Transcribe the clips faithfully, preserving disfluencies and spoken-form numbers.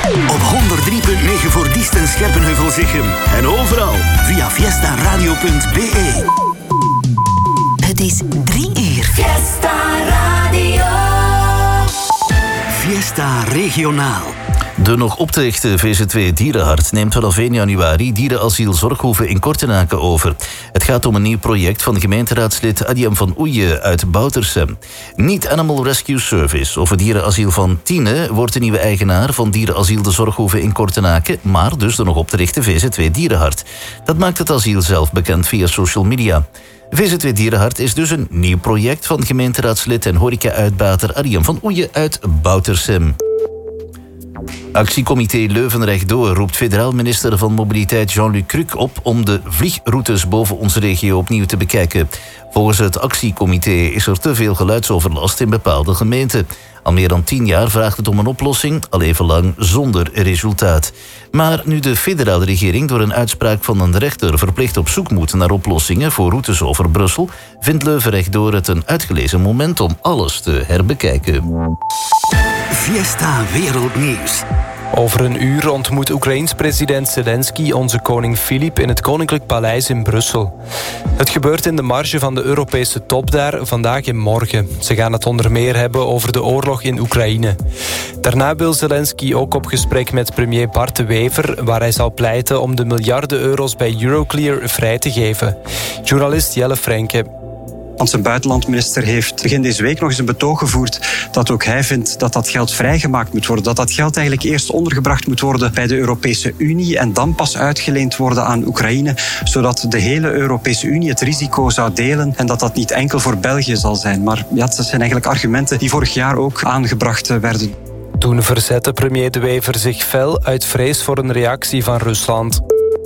Op honderd drie punt negen voor Diest en Scherpenheuvel-Zichem. En overal via fiesta radio punt b e. Het is drie uur. Fiesta Radio. Fiesta Regionaal. De nog op te richten V Z W Dierenhart neemt vanaf één januari dierenasiel Zorghoeve in Kortenaken over. Het gaat om een nieuw project van gemeenteraadslid Adiam van Oeje uit Boutersem. Niet Animal Rescue Service of het dierenasiel van Tiene wordt de nieuwe eigenaar van dierenasiel de Zorghoeve in Kortenaken, maar dus de nog op te richten V Z W Dierenhart. Dat maakt het asiel zelf bekend via social media. V Z W Dierenhart is dus een nieuw project van gemeenteraadslid en horeca-uitbater Adiam van Oeje uit Boutersem. Actiecomité Leuven Rechtdoor roept federaal minister van Mobiliteit Jean-Luc Cruc op om de vliegroutes boven onze regio opnieuw te bekijken. Volgens het actiecomité is er te veel geluidsoverlast in bepaalde gemeenten. Al meer dan tien jaar vraagt het om een oplossing, al even lang zonder resultaat. Maar nu de federale regering door een uitspraak van een rechter verplicht op zoek moet naar oplossingen voor routes over Brussel, vindt Leuven Rechtdoor het een uitgelezen moment om alles te herbekijken. Fiesta Wereldnieuws. Over een uur ontmoet Oekraïens president Zelensky onze koning Filip in het Koninklijk Paleis in Brussel. Het gebeurt in de marge van de Europese top daar vandaag en morgen. Ze gaan het onder meer hebben over de oorlog in Oekraïne. Daarna wil Zelensky ook op gesprek met premier Bart de Wever, waar hij zal pleiten om de miljarden euro's bij Euroclear vrij te geven. Journalist Jelle Frenke. Onze buitenlandminister heeft begin deze week nog eens een betoog gevoerd dat ook hij vindt dat dat geld vrijgemaakt moet worden. Dat dat geld eigenlijk eerst ondergebracht moet worden bij de Europese Unie en dan pas uitgeleend worden aan Oekraïne, zodat de hele Europese Unie het risico zou delen en dat dat niet enkel voor België zal zijn. Maar ja, dat zijn eigenlijk argumenten die vorig jaar ook aangebracht werden. Toen verzette premier De Wever zich fel uit vrees voor een reactie van Rusland.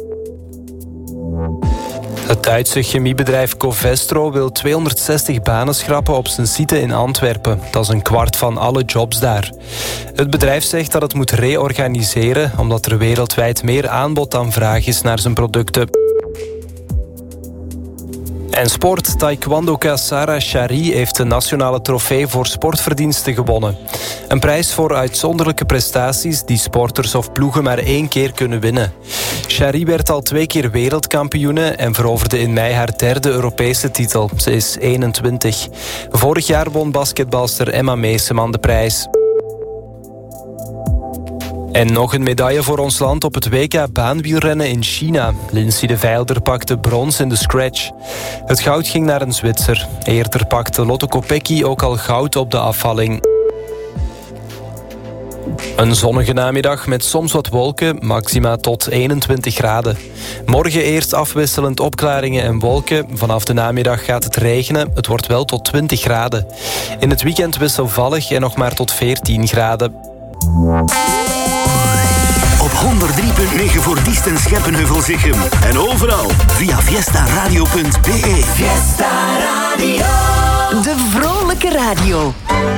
Het Duitse chemiebedrijf Covestro wil tweehonderdzestig banen schrappen op zijn site in Antwerpen. Dat is een kwart van alle jobs daar. Het bedrijf zegt dat het moet reorganiseren, omdat er wereldwijd meer aanbod dan vraag is naar zijn producten. En sport. Taekwondoka Sarah Shari heeft de nationale trofee voor sportverdiensten gewonnen. Een prijs voor uitzonderlijke prestaties die sporters of ploegen maar één keer kunnen winnen. Shari werd al twee keer wereldkampioene en veroverde in mei haar derde Europese titel. Ze is eenentwintig. Vorig jaar won basketbalster Emma Meeseman de prijs. En nog een medaille voor ons land op het W K baanwielrennen in China. Lindsay de Veilder pakte brons in de scratch. Het goud ging naar een Zwitser. Eerder pakte Lotto Kopecky ook al goud op de afvalling. Een zonnige namiddag met soms wat wolken, maxima tot eenentwintig graden. Morgen eerst afwisselend opklaringen en wolken. Vanaf de namiddag gaat het regenen, het wordt wel tot twintig graden. In het weekend wisselvallig en nog maar tot veertien graden. Op honderd drie punt negen voor Diest en Scherpenheuvel-Zichem. En overal via fiesta radio punt b e. Fiesta Radio. De vrolijke radio.